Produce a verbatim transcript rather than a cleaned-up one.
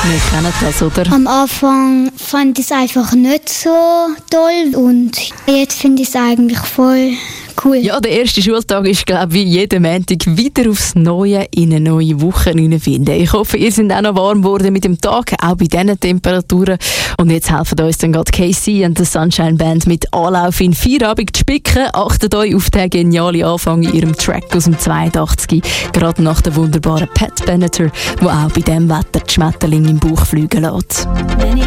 Wir kennen das, oder? Am Anfang fand ich es einfach nicht so toll und jetzt finde ich es eigentlich voll cool. Ja, der erste Schultag ist, glaube ich, wie jeden Montag wieder aufs Neue in eine neue Woche hineinfinden. Ich hoffe, ihr seid auch noch warm geworden mit dem Tag, auch bei diesen Temperaturen. Und jetzt helfen uns dann gerade K C und die Sunshine Band mit Anlauf in Feierabend zu spicken. Achtet euch auf den genialen Anfang in ihrem Track aus dem zweiundachtzig, gerade nach der wunderbaren Pat Benatar, der auch bei diesem Wetter die Schmetterlinge im Bauch fliegen lässt.